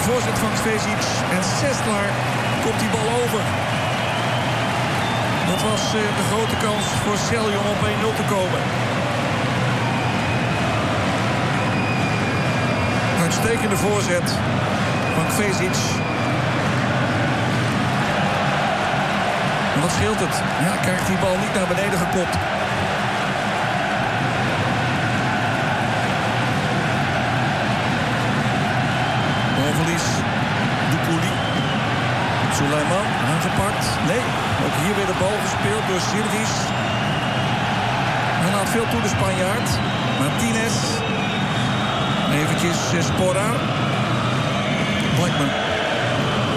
voorzet van Kvezic. En Seslar komt die bal over. Dat was de grote kans voor Celje om op 1-0 te komen. Uitstekende voorzet van Kvezic. En wat scheelt het? Ja, krijgt die bal niet naar beneden gekopt. Balverlies. Doukouli. Suleiman aangepakt. Nee, ook hier weer de bal gespeeld door Silvis. Hij laat veel toe, de Spanjaard. Martinez. Eventjes Sporra. Blackman.